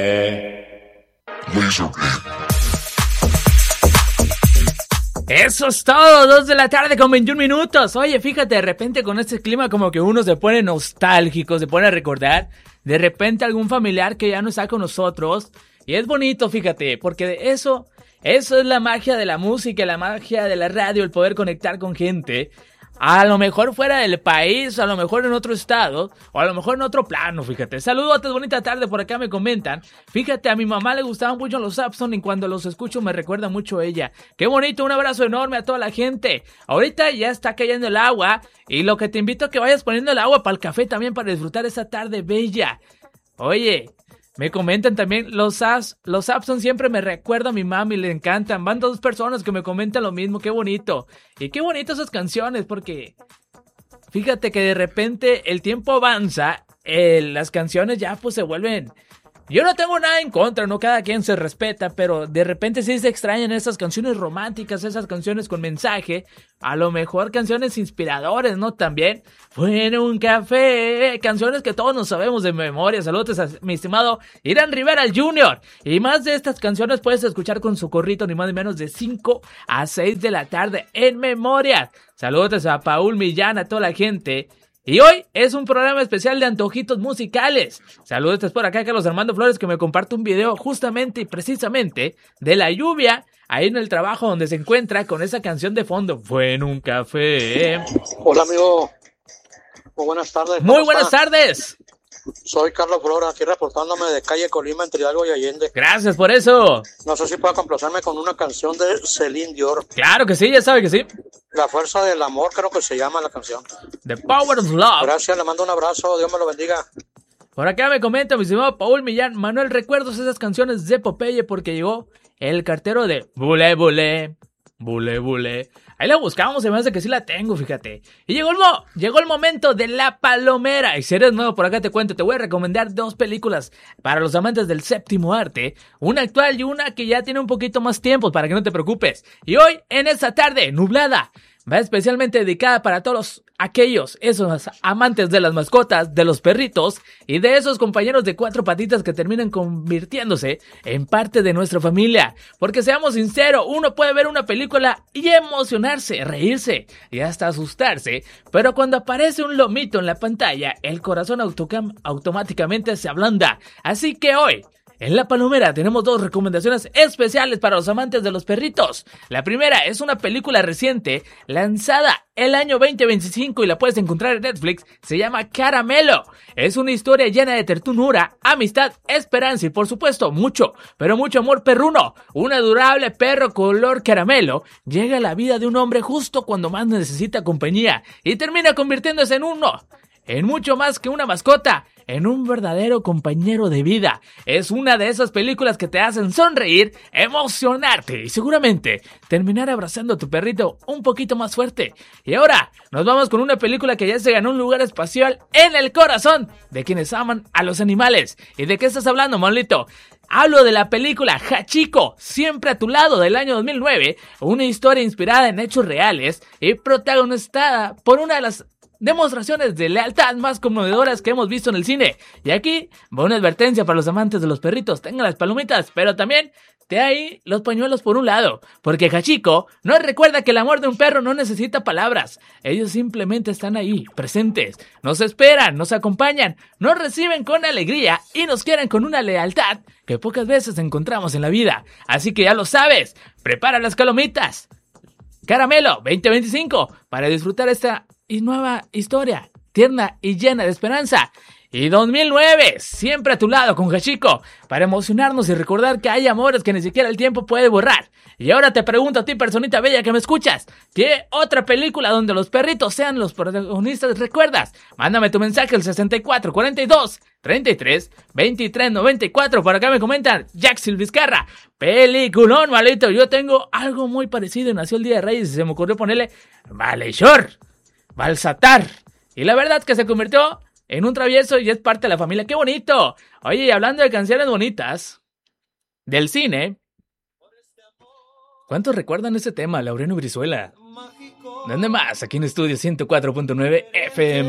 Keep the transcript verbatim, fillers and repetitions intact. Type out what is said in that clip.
Eso es todo, dos de la tarde con veintiún minutos. Oye, fíjate, de repente con este clima como que uno se pone nostálgico, se pone a recordar de repente algún familiar que ya no está con nosotros. Y es bonito, fíjate, porque eso, eso es la magia de la música, la magia de la radio, el poder conectar con gente. A lo mejor fuera del país, a lo mejor en otro estado, o a lo mejor en otro plano, fíjate. Saludos, bonita tarde, por acá me comentan. Fíjate, a mi mamá le gustaban mucho los Sapson y cuando los escucho me recuerda mucho a ella. ¡Qué bonito! Un abrazo enorme a toda la gente. Ahorita ya está cayendo el agua y lo que te invito a que vayas poniendo el agua para el café también para disfrutar esa tarde bella. Oye, me comentan también, los As, los Sapson siempre me recuerda a mi mami, le encantan. Van dos personas que me comentan lo mismo, qué bonito. Y qué bonito esas canciones, porque fíjate que de repente el tiempo avanza, eh, las canciones ya pues se vuelven... Yo no tengo nada en contra, no, cada quien se respeta, pero de repente sí se extrañan esas canciones románticas, esas canciones con mensaje, a lo mejor canciones inspiradoras, ¿no? También, bueno, un café, canciones que todos nos sabemos de memoria. Saludos a mi estimado Irán Rivera el junior Y más de estas canciones puedes escuchar con Socorrito, ni más ni menos de cinco a seis de la tarde en memoria. Saludos a Paul Millán, a toda la gente. Y hoy es un programa especial de antojitos musicales. Saludos por acá a Carlos Armando Flores, que me comparte un video justamente y precisamente de la lluvia ahí en el trabajo donde se encuentra con esa canción de fondo. Fue en un café. Hola amigo, muy buenas tardes. Muy buenas está? tardes. Soy Carlos Flores, aquí reportándome de calle Colima entre Hidalgo y Allende. Gracias por eso. No sé si puedo complacerme con una canción de Celine Dion. Claro que sí, ya sabe que sí. La fuerza del amor, creo que se llama la canción. The Power of Love. Gracias, le mando un abrazo, Dios me lo bendiga. Por acá me comenta mi estimado Paul Millán. Manuel, ¿recuerdas esas canciones de Popeye? Porque llegó el cartero de Bule Bule, Bule Bule. Ahí la buscamos, se me hace que sí la tengo, fíjate. Y llegó el, mo- llegó el momento de La Palomera. Y si eres nuevo por acá te cuento, te voy a recomendar dos películas para los amantes del séptimo arte. Una actual y una que ya tiene un poquito más tiempo, para que no te preocupes. Y hoy, en esta tarde nublada, va especialmente dedicada para todos aquellos, esos amantes de las mascotas, de los perritos y de esos compañeros de cuatro patitas que terminan convirtiéndose en parte de nuestra familia. Porque seamos sinceros, uno puede ver una película y emocionarse, reírse y hasta asustarse, pero cuando aparece un lomito en la pantalla, el corazón autocam- automáticamente se ablanda. Así que hoy, en La Palomera tenemos dos recomendaciones especiales para los amantes de los perritos. La primera es una película reciente, lanzada el año veinte veinticinco y la puedes encontrar en Netflix. Se llama Caramelo. Es una historia llena de ternura, amistad, esperanza y por supuesto mucho, pero mucho amor perruno. Un adorable perro color caramelo llega a la vida de un hombre justo cuando más necesita compañía y termina convirtiéndose en uno, en mucho más que una mascota, en un verdadero compañero de vida. Es una de esas películas que te hacen sonreír, emocionarte y seguramente terminar abrazando a tu perrito un poquito más fuerte. Y ahora nos vamos con una película que ya se ganó un lugar espacial en el corazón de quienes aman a los animales. ¿Y de qué estás hablando, Manolito? Hablo de la película Hachiko, siempre a tu lado, del año dos mil nueve, una historia inspirada en hechos reales y protagonizada por una de las demostraciones de lealtad más conmovedoras que hemos visto en el cine. Y aquí va una advertencia para los amantes de los perritos: tengan las palomitas, pero también te ahí los pañuelos por un lado, porque Hachiko nos recuerda que el amor de un perro no necesita palabras. Ellos simplemente están ahí, presentes, nos esperan, nos acompañan, nos reciben con alegría y nos quieren con una lealtad que pocas veces encontramos en la vida. Así que ya lo sabes, prepara las palomitas. Caramelo veinte veinticinco para disfrutar esta y nueva historia, tierna y llena de esperanza. Y dos mil nueve, siempre a tu lado con Hachiko, para emocionarnos y recordar que hay amores que ni siquiera el tiempo puede borrar. Y ahora te pregunto a ti, personita bella que me escuchas, ¿qué otra película donde los perritos sean los protagonistas recuerdas? Mándame tu mensaje al sesenta y cuatro, cuarenta y dos, treinta y tres, veintitrés, noventa y cuatro. Por acá me comentan Jackson Vizcarra, peliculón, malito. Yo tengo algo muy parecido. Nació el Día de Reyes y se me ocurrió ponerle Malhechor, Balsatar, y la verdad que se convirtió en un travieso y es parte de la familia. ¡Qué bonito! Oye, y hablando de canciones bonitas del cine, ¿cuántos recuerdan ese tema, Laureano Brizuela? ¿Dónde más? Aquí en Estudio ciento cuatro punto nueve F M.